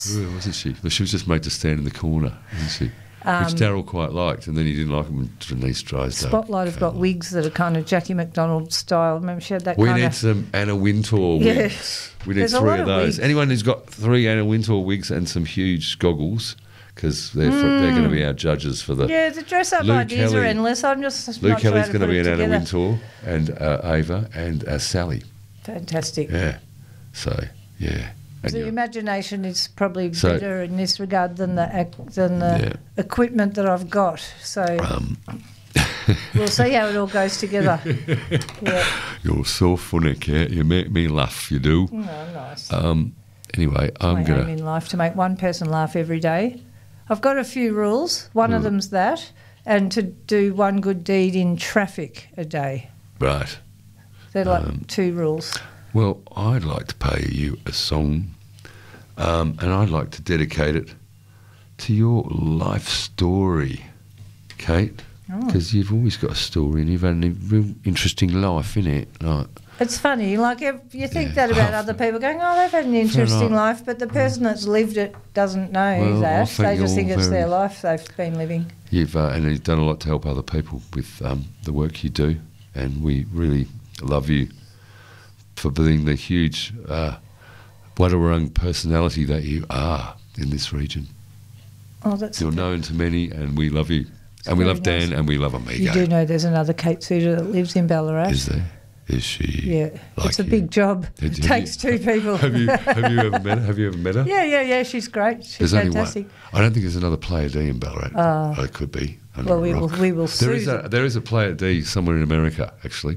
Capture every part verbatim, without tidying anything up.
Well, wasn't she? But she was just made to stand in the corner, wasn't she? Um, Which Daryl quite liked, and then he didn't like them when Denise Drysdale. Spotlight have got wigs that are kind of Jackie McDonald style. Remember she had that We kind need of... some Anna Wintour Yeah. wigs. We need There's a three lot of of those. wigs. Anyone who's got three Anna Wintour wigs and some huge goggles, because they're, fr- they're going to be our judges for the... Yeah, the dress-up Lou ideas Kelly- are endless. I'm just Lou not sure Kelly's how to going to put be it an Anna together. Wintour, and uh, Ava, and uh, Sally. Fantastic. Yeah. So, yeah. And The you- imagination is probably So- better in this regard than the ac- than the Yeah. equipment that I've got. So um, we'll see how it all goes together. Yeah. You're so funny, Kate. You make me laugh, you do. Oh, nice. Um, anyway, I'm My going aim to... in life to make one person laugh every day. I've got a few rules. One of Mm. them's that, and to do one good deed in traffic a day. Right. They're like Um, two rules. Well, I'd like to play you a song, um, and I'd like to dedicate it to your life story, Kate, Oh. because you've always got a story and you've had a real interesting life, innit? Like, It's funny, like if you think Yeah. that about other people, going, "Oh, they've had an interesting enough. life," but the person that's lived it doesn't know Well, I that. think They just you're think it's their very- life they've been living. you've uh, and you've done a lot to help other people with um, the work you do, and we really love you for being the huge uh, Wadawurrung personality that you are in this region. Oh, that's You're known to many, and we love you. And we very love Dan, nice. and we love You Amigo. do know there's another Kate Suter that lives in Ballarat. Is there? Is she? Yeah, like it's a you? big job. Did- It have takes you- two people. Have you have you ever met her? Have you ever met her? Yeah, yeah, yeah. She's great. She's There's only fantastic. one. I don't think there's another Player D in Ballarat. Oh. Oh, it could be. under Well, a we will rock. we will There sue is a them. there is a Player D somewhere in America, actually.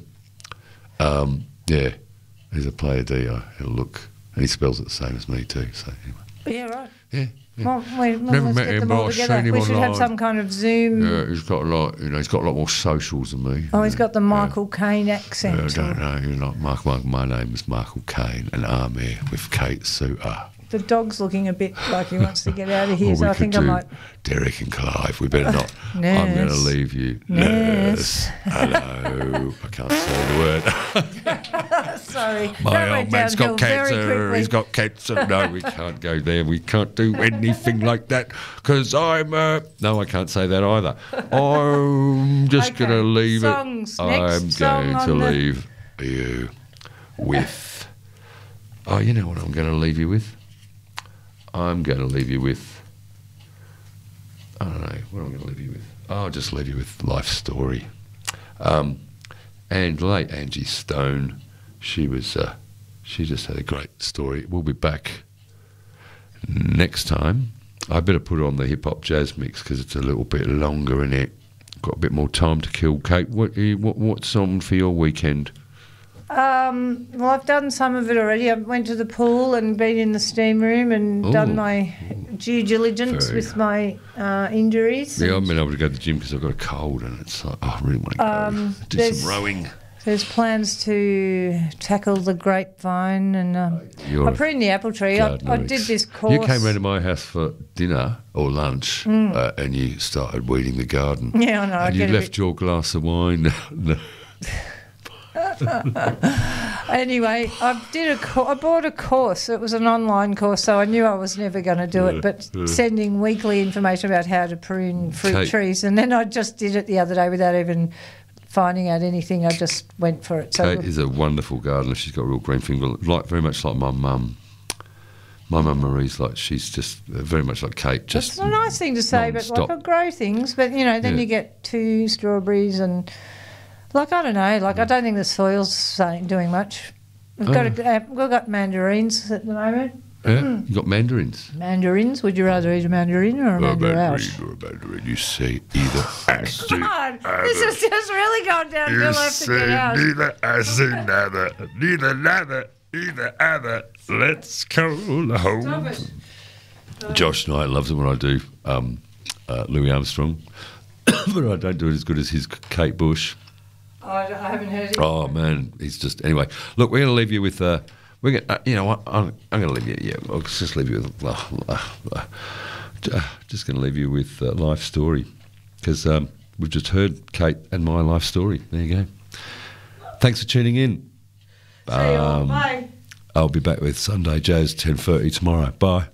Um, yeah, there's a Player D. Uh, he'll look, and he spells it the same as me too. So anyway, Yeah, right. yeah. yeah. Well, we, well, Never let's met get him, them but all I've together. seen him We should have online. some kind of Zoom. Yeah, he's got a lot. You know, he's got a lot more socials than me. Oh, he's Yeah. got the Yeah. Michael Caine Yeah, I accent. don't know. You're not Mark. Mark. My name is Michael Caine, and I'm here with Kate Suter. The dog's looking a bit like he wants to get out of here, Or so we I could think I do might. Derek and Clive. We better not. I'm going to Nurse. leave you. Nurse. Hello. I can't say the word. Sorry. My that old went man's got downhill very cancer. quickly. He's got cancer. No, we can't go there. We can't do anything like that because I'm. Uh... No, I can't say that either. I'm just Okay, going to leave songs. it. Next I'm song going on to the- leave you with. Oh, you know what I'm going to leave you with? I'm going to leave you with. I don't know. What am I going to leave you with? I'll just leave you with Life Story. Um, and late Angie Stone, she was. Uh, she just had a great story. We'll be back next time. I better put on the hip hop jazz mix because it's a little bit longer in it. Got a bit more time to kill. Kate, what what what's on for your weekend? Um, well, I've done some of it already. I went to the pool and been in the steam room and Ooh. done my due diligence Very- with my uh, injuries. Yeah, I And haven't been able to go to the gym because I've got a cold and it's like, oh, I really want to go Um, do there's- some rowing. There's plans to tackle the grapevine and um, You're I pruned the apple tree. I, gardener I did ex- this course. You came round to my house for dinner or lunch Mm. uh, and you started weeding the garden. Yeah, I know. I And you get a left bit- your glass of wine. No. Anyway, I did a. Co- I bought a course. It was an online course, so I knew I was never going to do Yeah, it. But yeah. sending weekly information about how to prune fruit Kate- trees, and then I just did it the other day without even finding out anything. I just went for it. So Kate is a wonderful gardener. She's got a real green finger, like very much like my mum. My mum Marie's like, she's just uh, very much like Kate. Just it's a nice thing to say, but like non-stop. I grow things. But you know, then Yeah. you get two strawberries and. Like, I don't know, like, I don't think the soil's saying, doing much. We've got, Oh. a, we've got mandarins at the moment. Yeah, you got mandarins. Mandarins? Would you rather eat a mandarin or a A mandarin? mandarin or a mandarin. You say either. I say God, either. this has just really gone downhill. You I have to say get out. neither. I say neither. Neither, neither. Either, either. Let's go home. Stop it. Josh Knight loves it when I do um, uh, Louis Armstrong, but I don't do it as good as his Kate Bush. Oh, I, don't- I haven't heard it. Oh man, he's just anyway. Look, we're going to leave you with. Uh, we're going. Uh, you know what? I'm, I'm going to leave you. Yeah, I'll just leave you with. Uh, uh, uh, just going to leave you with uh, life story because um, we've just heard Kate and my life story. There you go. Thanks for tuning in. See you all. Um, Bye. I'll be back with Sunday Jazz ten thirty tomorrow. Bye.